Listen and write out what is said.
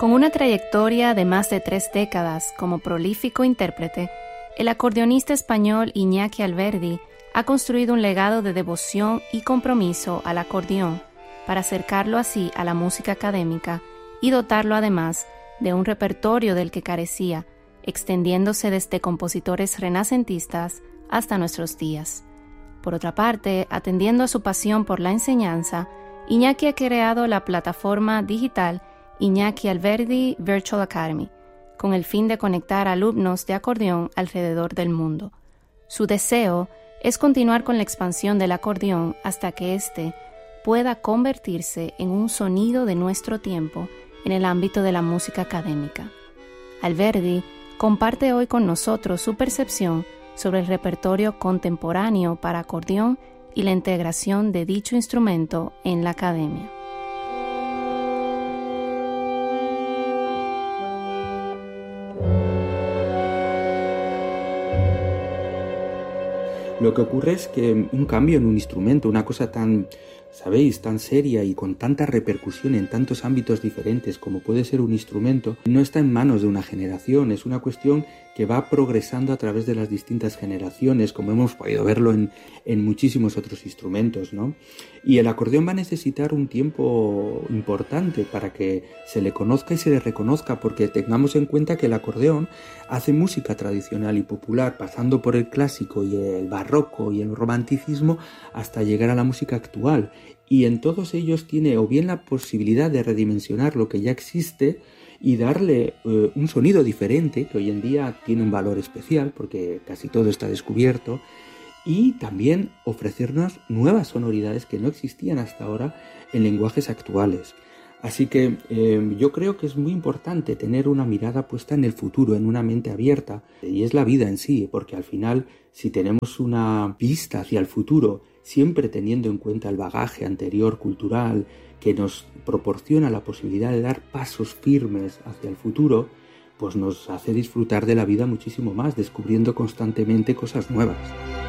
Con una trayectoria de más de 3 décadas como prolífico intérprete, el acordeonista español Iñaki Alberdi ha construido un legado de devoción y compromiso al acordeón para acercarlo así a la música académica y dotarlo además de un repertorio del que carecía, extendiéndose desde compositores renacentistas hasta nuestros días. Por otra parte, atendiendo a su pasión por la enseñanza, Iñaki ha creado la plataforma digital Iñaki Alberdi Virtual Academy, con el fin de conectar alumnos de acordeón alrededor del mundo. Su deseo es continuar con la expansión del acordeón hasta que éste pueda convertirse en un sonido de nuestro tiempo en el ámbito de la música académica. Alberdi comparte hoy con nosotros su percepción sobre el repertorio contemporáneo para acordeón y la integración de dicho instrumento en la academia. Lo que ocurre es que un cambio en un instrumento, una cosa tan, ¿sabéis?, tan seria y con tanta repercusión en tantos ámbitos diferentes como puede ser un instrumento, no está en manos de una generación, es una cuestión que va progresando a través de las distintas generaciones, como hemos podido verlo en muchísimos otros instrumentos, ¿no? Y el acordeón va a necesitar un tiempo importante para que se le conozca y se le reconozca, porque tengamos en cuenta que el acordeón hace música tradicional y popular, pasando por el clásico y el barroco y el romanticismo hasta llegar a la música actual. Y en todos ellos tiene o bien la posibilidad de redimensionar lo que ya existe y darle un sonido diferente, que hoy en día tiene un valor especial porque casi todo está descubierto, y también ofrecernos nuevas sonoridades que no existían hasta ahora en lenguajes actuales. Así que yo creo que es muy importante tener una mirada puesta en el futuro, en una mente abierta, y es la vida en sí, porque al final, si tenemos una vista hacia el futuro, siempre teniendo en cuenta el bagaje anterior cultural que nos proporciona la posibilidad de dar pasos firmes hacia el futuro, pues nos hace disfrutar de la vida muchísimo más, descubriendo constantemente cosas nuevas.